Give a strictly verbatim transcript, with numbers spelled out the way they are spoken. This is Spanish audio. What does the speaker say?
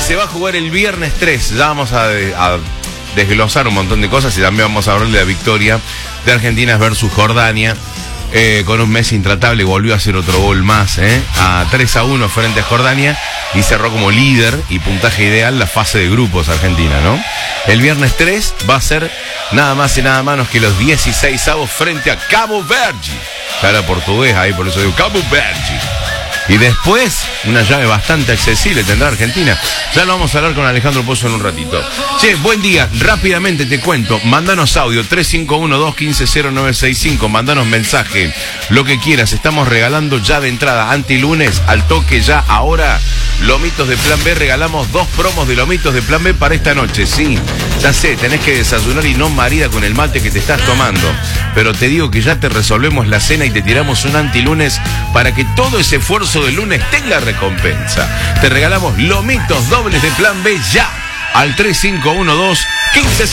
se va a jugar el viernes tres. Ya vamos a, a desglosar un montón de cosas y también vamos a hablar de la victoria de Argentina versus Jordania. Eh, con un Messi intratable, volvió a hacer otro gol más, eh, a tres a uno frente a Jordania y cerró como líder y puntaje ideal la fase de grupos Argentina, ¿no? El viernes tres va a ser nada más y nada menos que los dieciseisavos frente a Cabo Verde. Cara portugués ahí, por eso digo Cabo Verde. Y después, una llave bastante accesible tendrá Argentina. Ya lo vamos a hablar con Alejandro Pozo en un ratito. Che, buen día. Rápidamente te cuento. Mándanos audio tres cinco uno, dos uno cinco, cero nueve seis cinco. Mándanos mensaje. Lo que quieras. Estamos regalando ya de entrada. Antilunes, al toque ya. Ahora, Lomitos de Plan B. Regalamos dos promos de Lomitos de Plan B para esta noche. Sí, ya sé. Tenés que desayunar y no marida con el mate que te estás tomando. Pero te digo que ya te resolvemos la cena y te tiramos un antilunes para que todo ese esfuerzo del lunes tenga recompensa. Te regalamos lomitos dobles de Plan B ya al tres cinco uno dos, uno cinco